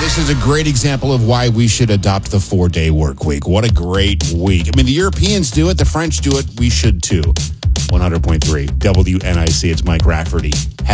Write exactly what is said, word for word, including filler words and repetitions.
this is a great example of why we should adopt the four-day work week. What a great week. I mean, the Europeans do it. The French do it. We should too. one hundred point three W N I C. It's Mike Rafferty. Happy